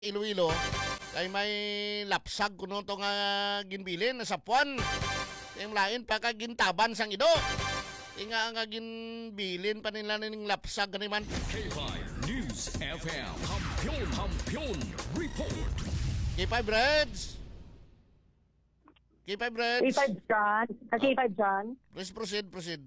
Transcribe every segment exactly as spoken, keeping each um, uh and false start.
Iloilo kay may lapsag kuno to nga ginbilin sa puwan. Yung lain pa ka gintaban sang ido. Inga nga ginbilin pa nila ning lapsag gani man. K five News F M. Hampion, Hampion Report. K five Reds. K five Reds. K five John. Sa K five John. Please proceed, proceed.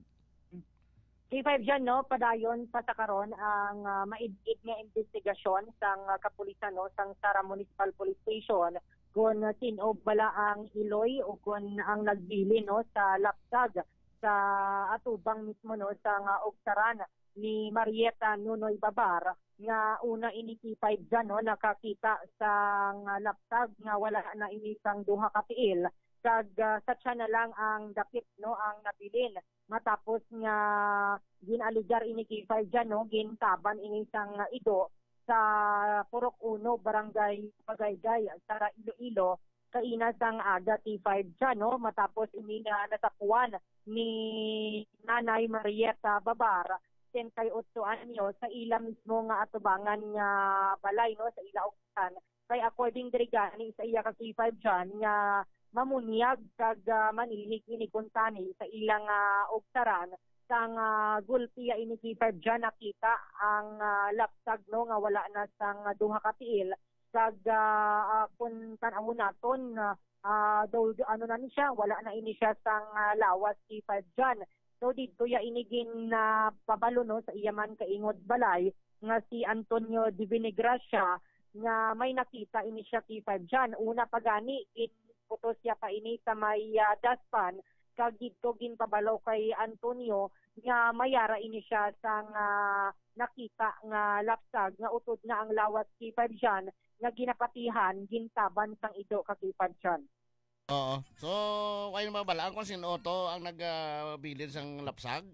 K five dyan, no, padayon pa sa karon ang uh, maidid nga investigasyon sang uh, kapulisan, no, sang Sara Municipal Police Station kung uh, sino bala ang iloy o kung ang nagbili, no, sa lapsag sa atubang mismo, no, sa uh, Ogsaran ni Marieta Nunoy Babar nga una ini K five dyan, no, nakakita sang uh, lapsag nga wala na ini sang duha ka tiil kag uh, satya na lang ang dapit, no, ang nabilin matapos nga ginaligar ini K five dyan, no, gintaban ini isang uh, ido sa Purok Uno, Barangay Pagaygay, Sara, Iloilo, kaina sang aga K five dyan, no, matapos ini na natapuan ni Nanay Marieta Babar, thirty-eight anyo, sa ila mismo nga atubangan nga balay, no, sa ila Oksan. Kay according diri gani sa iya ka K five dyan nga mamunyag kag uh, manilhik ini kuntani sa ilang uh, Ogsaran sang uh, gulpiya ini K five dyan nakita ang uh, lapsag, no, nga wala na sang uh, duha ka tiil kag uh, uh, kung tan-aw naton uh, uh, do, ano na ni siya wala na ini siya sang uh, lawas K five dyan. So dito ya inigin na uh, pabalo, no, sa iyaman kaingod balay nga si Antonio Divinigracia nga may nakita ini siya K five dyan. Una pagani in putos siya pa ini sa may uh, daspan kag dito ginpabalaw kay Antonio nga mayara ini siya sang uh, nakita nga lapsag nga utod na ang lawas K five dyan nga ginapatihan gintaban sang ido ka K five dyan. Oo. So, kayo mabalaan kung sino to ang nagbilin sang lapsag?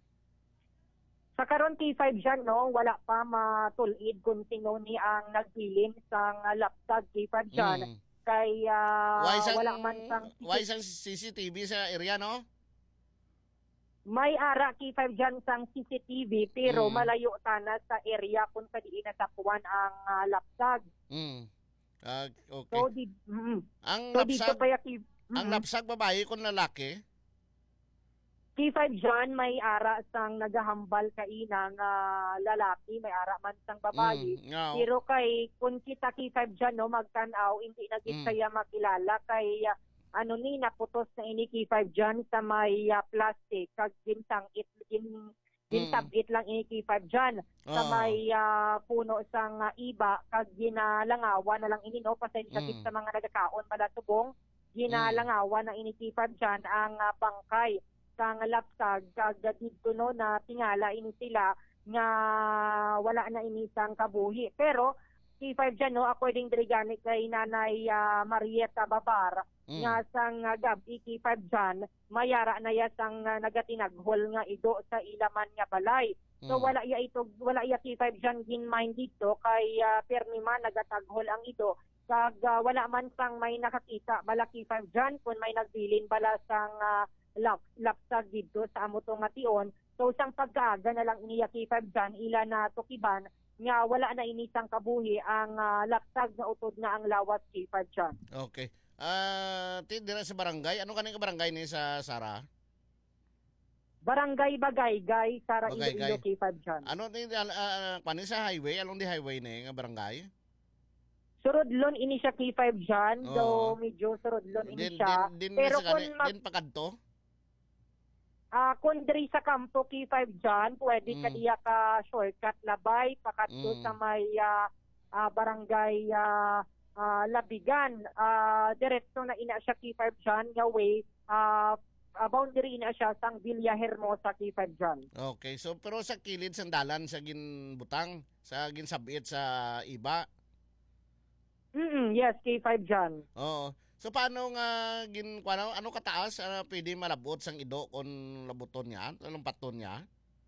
Sa karon K five dyan, no, wala pa matulid kung sino ni ang nagbilin sang uh, lapsag K five dyan. Mm. Kay uh, Why sang, walang man sang why sang C C T V sa area, no? may ara K five dyan sang C C T V pero Mm. malayo tana sa area kung sa diin natapuan ang uh, lapsag. Mm. Ah, okay. So di mm, ang so dito lapsag, pa ya K- ang mm, lapsag babae kung lalaki? K five dyan may ara sang nagahambal kaina nga lalaki, may ara man sang babae. Mm, nga, Pero kay kung kita K five dyan, no, magtanaw, hindi na gid Mm. kaya makilala kay uh, ano ni naputos na ini K five dyan sa may uh, plastic kag gintang it gin gintabit lang ini K five dyan sa Oo. may uh, puno sang uh, iba kag ginalangawan na lang ini, no, pasensya Mm. gid sa mga nagakaon malatubong ginalangawan na ini K five dyan ang uh, bangkay sang lapsag kag dito, no, na tingala ini sila nga wala na ini sang kabuhi. Pero K five dyan, no, according diri gani kay Nanay uh, Marieta Babar Mm. nga sang uh, gabi K five dyan mayara na ya sang uh, nagatinaghol nga ido sa ilaman nga balay. So Mm. wala iya ito wala iya K five dyan gin mind dito kay uh, permi man nagataghol ang ido kag uh, wala man sang may nakakita bala K five dyan kung may nagbilin bala sang uh, lap, lapsag dito sa amo to nga tion. So sang pagkaaga na lang iniya K five dyan ila na tukiban nga wala na inisang kabuhi ang uh, lapsag na utod na ang lawas K five dyan. Okay. Ah, uh, dira sa barangay, ano kaning barangay ni sa Sara? Barangay Bagaygay, Sara, Bagaygay. Iloilo, K five dyan. Ano ni uh, uh, sa highway, along the highway ni nga barangay? Surudlon ini siya K five dyan, Oo. though medyo surudlon ini Din siya. din din Pero sa kung kani, mag, din pakadto? ah, kung diri sa kampo K five dyan, pwede Mm. ka diya ka shortcut labay, pakadto Mm. sa may ah, ah, barangay ah, ah, Labigan. Ah, diretso na ina siya K five dyan, nga way, ah, ah, boundary ina siya sang Villa Hermosa K five dyan. Okay. So pero sa kilid sa dalan sa ginbutang, sa ginsabit sa iba. Mm yes, K five dyan. Oo. So paano nga gin ano, ano kataas uh, pwede malabot sang ido kon labuton niya, anong paton niya?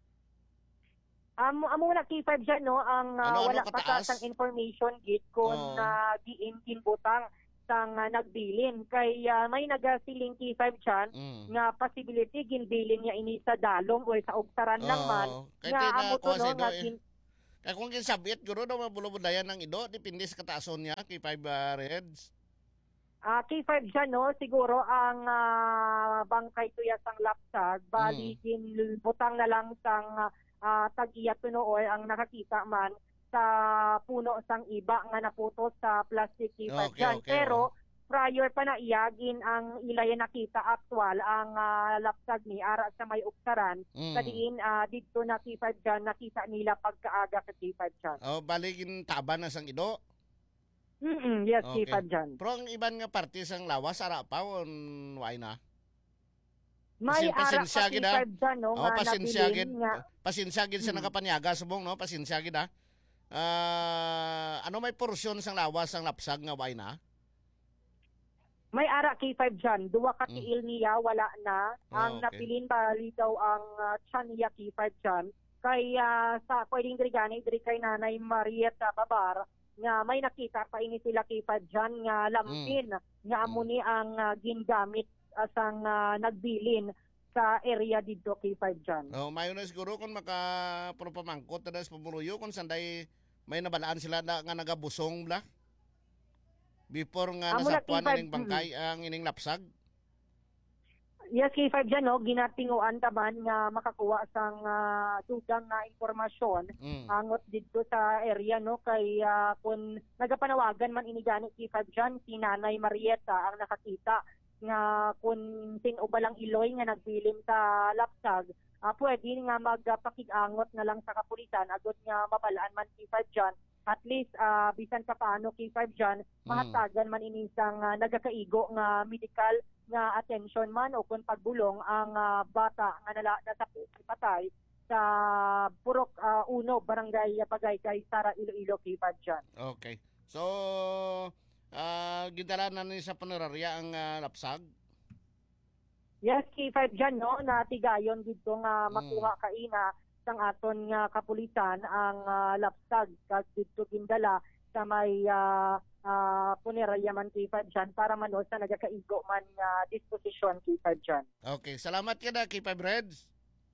Amo amo na K five dyan, no, ang ah, Ano- ano wala pa sa kataas? sang information git kung Oo. uh, giin kinbutang sang ah, nagbilin kay ah, may nagasiling K five dyan Mm. nga possibility ginbilin niya ini sa dalom o sa Ogsaran lang man Oo. Kay nga tina amo to, kuha no, sa ido nga eh. gin, Kaya kung kinsabit, guro daw mabulubudayan ng ido, depende sa kataason niya, kay five uh, Reds. Ah, K five dyan, no? Siguro ang ah, bangkay tuya sang lapsag, bali butang na lang sang uh, tag-iya tunooy ang nakakita man sa puno sang iba nga naputos sa plastic K five Okay, dyan. okay, Pero prior pa na iyagin ang ilay nakita actual ang ah, lapsag ni ara sa may uksaran. Mm. Kadiin ah, dito na K five dyan, nakita nila pagkaaga sa K five dyan. Oh, baligin taban na sang ido. Mm-mm, yes, Okay. K five dyan. Pero ang iban nga parte sang lawas, ara pa, on why na? May Pasin- ara pasensya pa K gid, ah. five dyan, no? Oh, nga pasensya nabilin gid. nga. Pasensya gid sa Hmm. nakapanyaga subong, no? Pasensya gid ah. Ah, ano may porsyon sang lawas sang lapsag nga why na? May ara K five dyan. Duwa ka Mm. tiil niya, wala na. Ah, Ang okay. napilin bali daw ang uh, tiyan niya K five dyan. Kaya sa pwedeng diri gani, diri kay Nanay Marieta Babar, nga may nakita pa ini sila K five dyan nga lampin. Nga amo ni ang uh, gingamit asang uh, nagbilin sa area dito K five dyan. Oh, mayo na siguro kung maka pro pamangkot na sa pumuruyo kung sanday may nabalaan sila na, nga nagabusong bla. Before nga Amo na nasapuan K five, ining bangkay ang ining lapsag. Yes, K five dyan, no? Ginatinguan taman nga makakuha sang uh, dudang na impormasyon Mm. angot dito sa area, no? Kay ah, kung nagapanawagan man inigani K five dyan, si Nanay Marieta ang nakakita nga kung sino ba lang iloy nga nagbilin sa lapsag, ah, pwede nga magpakig-angot na lang sa kapulisan agad nga mabalaan man K five dyan. At least ah, bisan pa paano K five dyan, mahatagan man inisang uh, nagakaigo nga medical nga attention man o kung pagbulong ang ah, bata nga nala nasa patay sa Purok ah, Uno, Barangay Pagaytay, Sara, Iloilo, K five dyan. Okay. So, ah gidala na ni sa punerarya ang ah, lapsag. Yes, K five dyan, no? Natigayon dito nga Mm. makuha kaina sang aton nga kapulisan ang ah, lapsag kag dito gindala sa may uh, uh, punerarya man K five dyan para mano sa nagakaigo man nga disposisyon K five dyan. Okay, salamat ka na kay five Reds.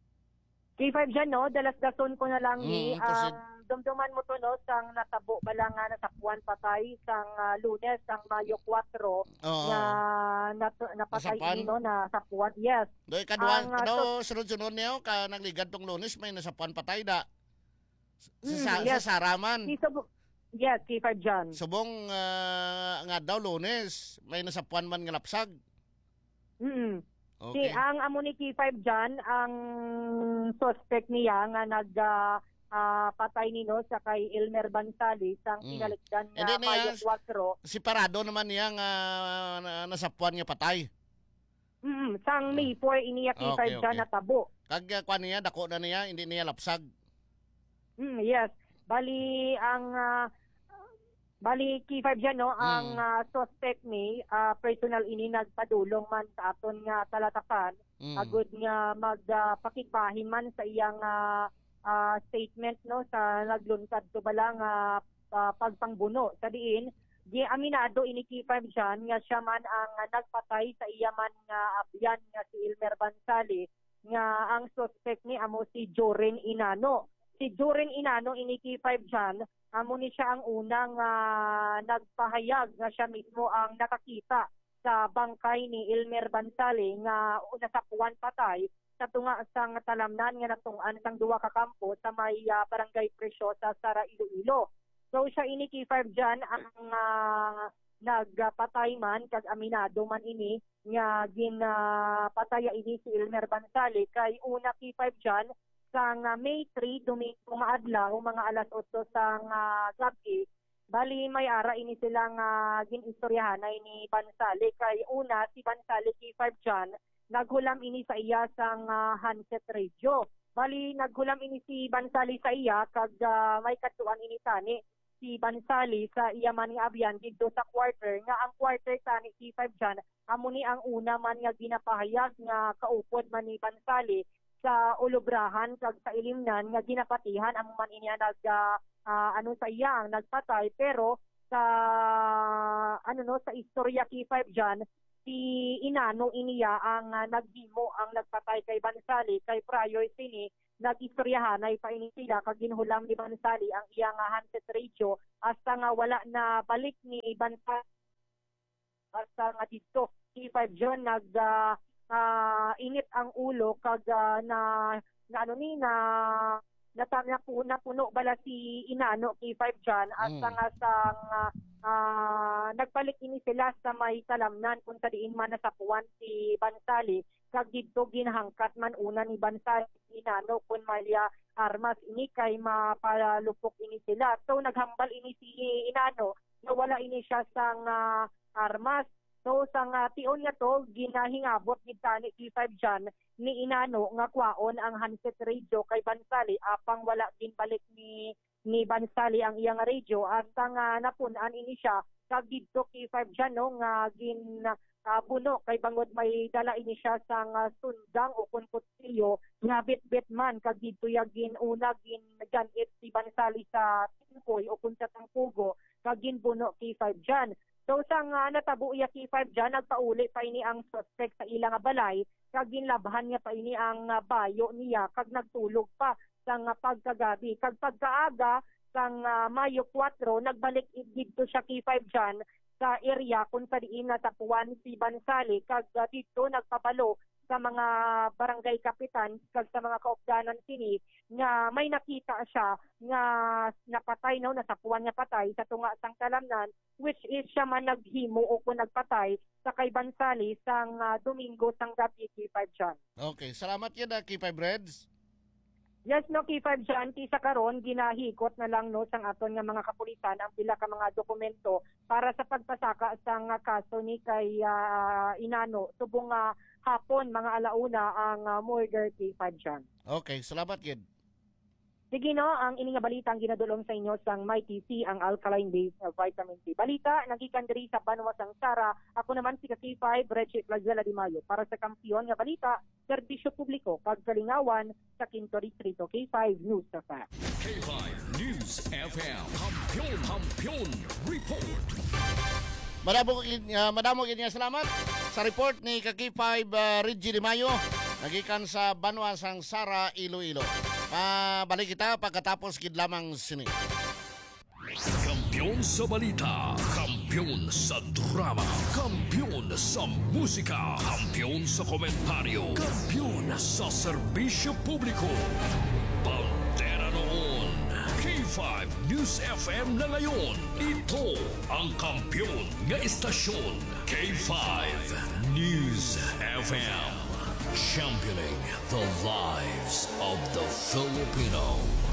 K five dyan, no? Dalas-dason ko na lang ni Mm, kasi- um, dumduman mo to, no? Sang natabo ba lang nga nasapuan patay sang ah, Lunes, sang Mayo four Oo. nga nat- napatay Nasapuan? ini, no? Nasapuan, yes. Doy kaduwa, Ang, ah, kado sunod-sunod niyo ka nagligad tong Lunes may nasapuan patay da. Sa, Mm, sa, yes. sa Saraman. Si Sub- yes, K five dyan. Subong ah, nga daw Lunes may nasapuan man nga lapsag. Mm. Si Okay. ang amo ni K five dyan, ang suspect niya nga nag ah, ah, patay nino sa kay Elmer Bansali sang Mm. pinaligdan nga Hindi niya- Mayo four. Si Parado naman niya nga na- nasapuan nga patay. Mm, sang May four iniya K five Okay, dyan okay. natabo. Kag ah, kwan niya dako na niya hindi niya lapsag. Mm, yes. Bali ang ah, bali K five dyan, no, ang Mm. ah, suspect ni ah, personal ini nagpadulong man sa aton nga talatapan Mm. agud nga magpakigbahin man sa iyang ah, ah, statement, no, sa naglunsad to bala nga ah, pagpangbuno sa diin di aminado ini K five dyan nga siya man ang ah, nagpatay sa iya man nga abyan nga si Elmer Bansali nga ang suspect ni amo si Joren Inano. Si Joren Inano ini K five dyan, amo ni siya ang unang ah, nagpahayag nga siya mismo ang nakakita sa bangkay ni Elmer Bansali nga nasapuan patay sa tunga sang talamnan nga natungan sang duwa ka kampo sa may ah, barangay Presyo sa Sara, Iloilo. So siya ini K five dyan ang ah, nagpatay man kag aminado man ini nga ginapataya ini si Elmer Bansali kay una K five dyan sang ah, May three Domingo maadlaw mga alas otso sang ah, gabi. Bali may ara ini silang uh, ginistoryahan ni Bansali kay una si Bansali K five dyan naghulam ini sa iya sang ah, handset radio. Bali naghulam ini si Bansali sa iya kag ah, may katuan ini tani si Bansali sa iya man nga abyan dito sa quarter nga ang quarter tani K five dyan amo ni ang una man nga ginapahayag nga kaupod man ni Bansali sa ulubrahan kag sa ilimnan nga ginapatihan amo man ini nag ah, ah, ano sa iya ang nagpatay pero sa ano no sa istorya K five dyan si Inano iniya ang uh, naghimo ang nagpatay kay Bansali kay prior sini nag-istoryahan ay paini sila kag ginhulam ni Bansali ang iyang uh, handset radio hasta nga wala na balik ni Bansali hasta nga dito K five John nag uh, uh, init ang ulo kag uh, na, na ano ni na natanya po na puno bala si Inano K five John hasta Mm. nga sang uh, uh, nagbalik ini sila sa may kalamnan kung sa diin man nasapuan si Bansali kag didto ginhangkat man una ni Bansali Inano kun Malia armas ini kay mapalupok ini sila. So naghambal ini si Inano na wala ini siya sang uh, armas. So sang uh, tion nga to ginahingabot ni tani K five John ni Inano nga kwaon ang handset radio kay Bansali apang wala ginbalik ni ni Bansali ang iyang radio at nga napunan ini siya kag didto K five John no nga gin uh, puno kay bangod may dala ini siya sang uh, sundang o kun kutsilyo nga bit-bit man kag didto ya gin una gin ganit si Bansali sa tingkoy o kun sa tangpugo kag gin puno K five John. So sang uh, natabo iya K five John nagpauli pa ini ang suspect sa ilang nga balay kag ginlabhan niya pa ini ang uh, bayo niya kag nagtulog pa sang uh, pagkagabi kag pagkaaga sang uh, Mayo four nagbalik didto siya K five John sa area kung sa diin natapuan si Bansali kag uh, dito nagpabalo sa mga barangay kapitan kag sa mga kaupdanan sini nga may nakita siya nga napatay no nasapuan nga patay sa tunga sang kalamnan which is siya man naghimo o kung nagpatay sa kay Bansali sang uh, Domingo sang gabi K five John. Okay, salamat yan na K five Reds. Yes, no, K five John, ti sa karon ginahikot na lang no sang aton nga mga kapulisan ang pila ka mga dokumento para sa pagpasaka sang uh, kaso ni kay uh, Inano subong uh, hapon mga alauna ang uh, murder K five John. Okay, salamat kid. Sige no, ang ini nga balita ang ginadulong sa inyo sang My T C ang alkaline-based uh, vitamin C. Balita nagikan diri sa Banwa sang Sara. Ako naman si K five Reggie Plazela Di Mayo para sa kampiyon nga balita, serbisyo publiko pagkalingawan sa Quinto Distrito. K five News F M. K five News F M. Kampiyon, kampiyon, report. Madamo uh, madamo gid nga salamat sa report ni K five uh, Reggie Di Mayo nagikan sa Banwa sang Sara, Iloilo. Uh, balik kita pagkatapos gid lamang sini. Kampiyon sa balita, kampiyon sa drama, kampiyon sa musika, kampiyon sa komentaryo, kampiyon sa serbisyo publiko. Pantera noon, K five News F M na ngayon. Ito ang kampiyon nga istasyon, K five News F M. Championing the lives of the Filipino.